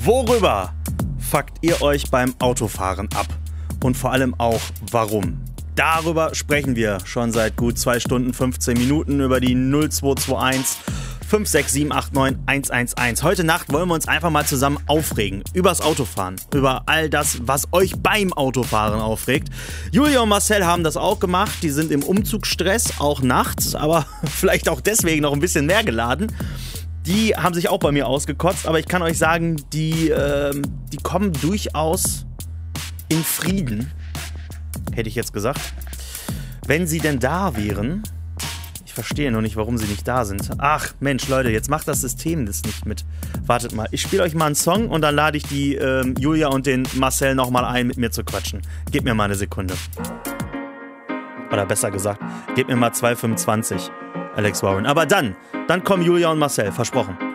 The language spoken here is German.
Worüber fuckt ihr euch beim Autofahren ab? Und vor allem auch, warum? Darüber sprechen wir schon seit gut 2 Stunden, 15 Minuten über die 0221 56789 111. Heute Nacht wollen wir uns einfach mal zusammen aufregen. Übers Autofahren. Über all das, was euch beim Autofahren aufregt. Julia und Marcel haben das auch gemacht. Die sind im Umzugsstress, auch nachts, aber vielleicht auch deswegen noch ein bisschen mehr geladen. Die haben sich auch bei mir ausgekotzt, aber ich kann euch sagen, die kommen durchaus in Frieden, hätte ich jetzt gesagt. Wenn sie denn da wären. Ich verstehe nur nicht, warum sie nicht da sind. Ach, Mensch, Leute, jetzt macht das System das nicht mit. Wartet mal, ich spiele euch mal einen Song und dann lade ich die Julia und den Marcel nochmal ein, mit mir zu quatschen. Gebt mir mal eine Sekunde. Oder besser gesagt, gebt mir mal 2,25, Alex Warren. Aber dann kommen Julia und Marcel, versprochen.